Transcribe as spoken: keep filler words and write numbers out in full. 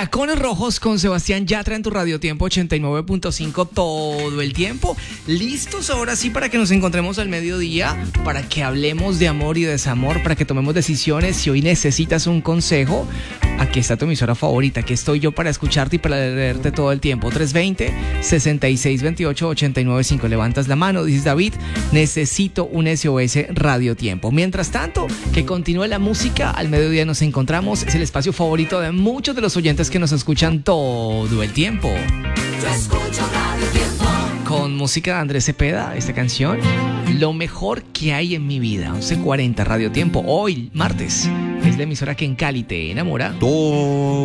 Tacones Rojos con Sebastián Yatra en tu Radio Tiempo ochenta y nueve punto cinco todo el tiempo. Listos ahora sí para que nos encontremos al mediodía, para que hablemos de amor y desamor, para que tomemos decisiones. Si hoy necesitas un consejo, aquí está tu emisora favorita. Aquí estoy yo para escucharte y para leerte todo el tiempo. tres veinte, sesenta y seis veintiocho, ochenta y nueve cinco. Levantas la mano, dices: David, necesito un S O S Radio Tiempo. Mientras tanto, que continúe la música. Al mediodía nos encontramos. Es el espacio favorito de muchos de los oyentes que nos escuchan todo el tiempo. Yo escucho Radio Tiempo. Con música de Andrés Cepeda, esta canción, Lo mejor que hay en mi vida. once cuarenta Radio Tiempo. Hoy, martes, es la emisora que en Cali te enamora. Todo